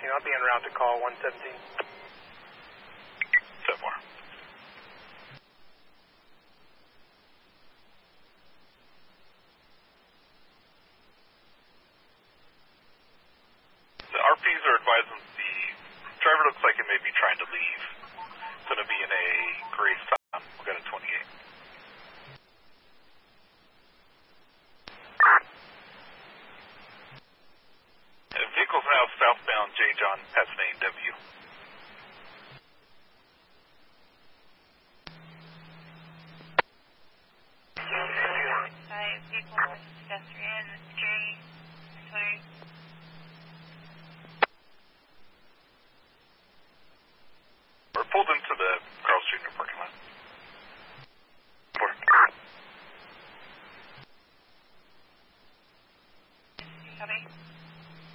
I'll be en route to call 117. 7-4. The RPs are advising the driver looks like it may be trying to leave. It's going to be in a gray Scion. We'll get a 28. The vehicle's now southbound J. John past an AW.